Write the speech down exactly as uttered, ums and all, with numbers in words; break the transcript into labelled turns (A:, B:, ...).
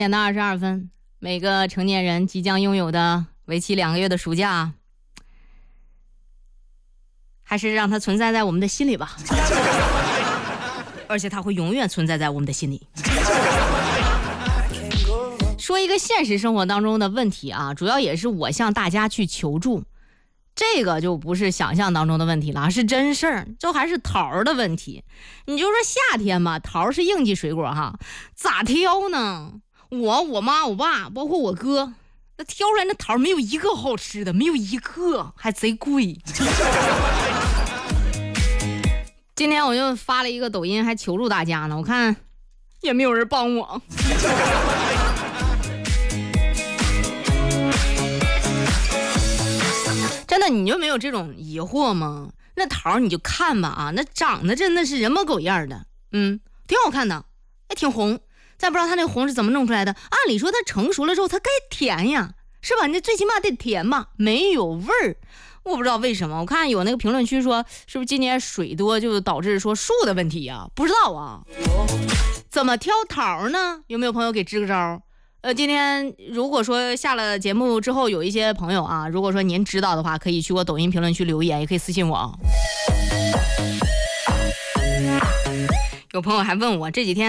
A: 点到二十二分，每个成年人即将拥有的为期两个月的暑假，还是让它存在在我们的心里吧，而且它会永远存在在我们的心里。说一个现实生活当中的问题啊，主要也是我向大家去求助，这个就不是想象当中的问题了，是真事儿，就还是桃的问题。你就说夏天嘛，桃是应季水果哈，咋挑呢？我、我妈、我爸，包括我哥，那挑出来那桃没有一个好吃的，没有一个，还贼贵。今天我就发了一个抖音，还求助大家呢，我看也没有人帮我。真的，你就没有这种疑惑吗？那桃你就看吧啊，那长得真的是人模狗样的，嗯，挺好看的，也挺红。再不知道它那个红是怎么弄出来的。按理说它成熟了之后，它该甜呀，是吧？你最起码得甜嘛，没有味儿。我不知道为什么，我看有那个评论区说，是不是今年水多就导致说树的问题呀？不知道啊。怎么挑桃呢？有没有朋友给支个招？呃，今天如果说下了节目之后，有一些朋友啊，如果说您知道的话，可以去我抖音评论区留言，也可以私信我啊。有朋友还问我这几天